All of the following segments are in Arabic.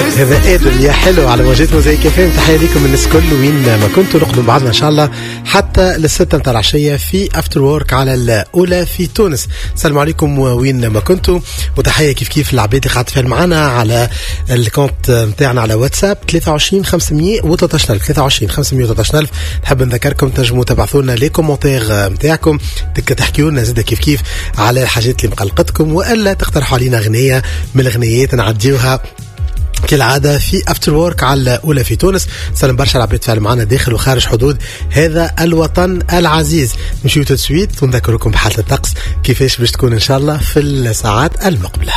هذا آدم يا حلو على موجات موزايك FM. تحية لكم من الناس كل وين ما كنتوا. نقدم بعضنا إن شاء الله حتى للستة متاع العشية في أفتر وورك على الأولى في تونس. السلام عليكم وين ما كنتوا، وتحية كيف العباد اللي قاعد تفعل معنا على الكونت متاعنا على واتساب 23 513 23 513. نحب نذكركم تنجموا تبعثونا لي كومنتير متاعكم، تحكيوا لنا زيدا كيف على الحاجات اللي مقلقتكم، وإلا تقترحوا علينا أغنية من الأغنيات نعديوها كالعادة في أفتر وورك على الأولى في تونس. سلام برشا العباد تفعل معنا داخل وخارج حدود هذا الوطن العزيز. نمشيو تسويت ونذكركم بحالة الطقس كيفاش باش تكون إن شاء الله في الساعات المقبلة.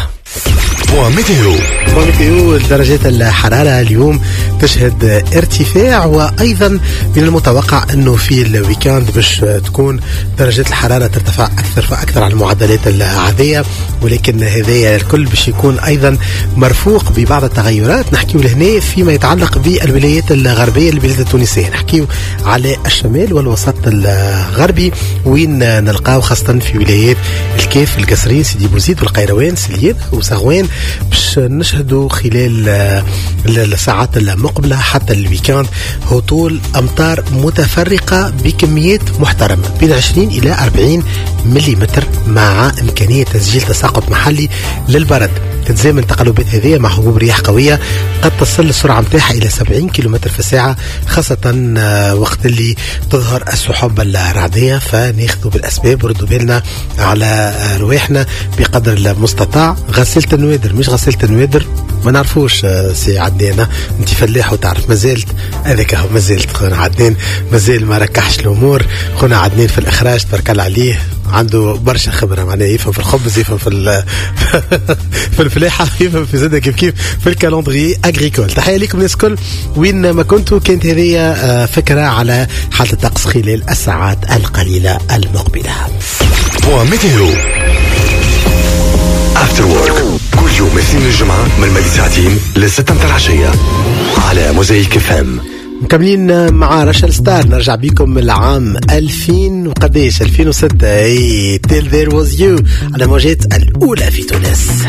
وميتيو درجات الحرارة اليوم تشهد ارتفاع، وأيضا من المتوقع أنه في الويكاند باش تكون درجات الحرارة ترتفع أكثر فأكثر على المعدلات العادية، ولكن هذا الكل باش يكون أيضا مرفوق ببعض التغيرات. نحكيو لهنا فيما يتعلق بالولايات الغربية البلاد التونسية، نحكيو على الشمال والوسط الغربي وين نلقاو خاصة في ولايات الكيف، القصرين، سيدي بوزيد والقيروان، سليين وسغوان، باش نشهدوا خلال الساعات المقبلة حتى الويكاند هطول أمطار متفرقة بكميات محترمة بين 20 إلى 40 ملم، مع إمكانية تسجيل تساقط محلي للبرد. تتزامن تقلبات هذه مع هبوب رياح قوية قد تصل السرعة متاعها إلى 70 كيلومتر في الساعة، خاصة وقت اللي تظهر السحب الرعدية. فناخذوا بالأسباب وردوا بالنا على رواحنا بقدر المستطاع. غسالة النوادر مش غسالة النوادر ما نعرفوش سي عدنان، انت فلاح وتعرف مازالت هذاك هو، مازالت خونا عدنان مازال ما ركحش الأمور. خونا عدنان في الإخراج تبارك الله عليه عنده برشا خبرة، معناه يفهم في الخبز، يفهم في الفلاحة، يفهم في زادة كيف في الكالندري أغريكول. تحية لكم الناس كل وين ما كنتوا. كانت هذه فكرة على حالة الطقس خلال الساعات القليلة المقبلة. أفتر وورك كل يوم اثنين الجمعة من 2 ل6 متاع العشية على موزايك FM. مكملين مع رشل ستار. نرجع بكم العام 2000 وقديش 2006 Till There Was You على موجات الأولى في تونس.